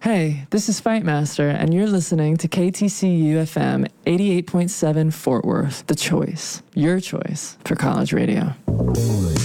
Hey, this is Fightmaster, and you're listening to KTCU FM 88.7 Fort Worth, The Choice, your choice for college radio.